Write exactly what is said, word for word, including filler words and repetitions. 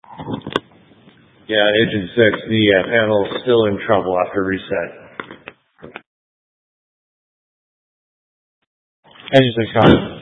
Yeah, Agent six, the uh, panel's still in trouble after reset. Agent six, Connor.